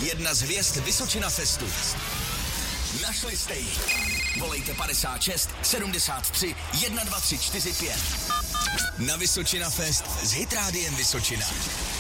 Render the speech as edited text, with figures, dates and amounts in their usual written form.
jedna z hvězd Vysočina Festu. Našli jste ji. Volejte 56 73 12345. Na Vysočina Fest s Hit Rádiem Vysočina.